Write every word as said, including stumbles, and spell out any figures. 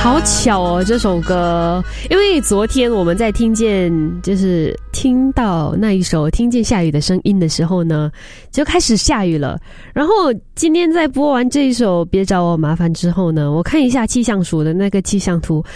好巧哦，这首歌，因为昨天我们在听见，就是听到那一首听见下雨的声音的时候呢，就开始下雨了。然后今天在播完这一首别找我麻烦之后呢，我看一下气象署的那个气象图，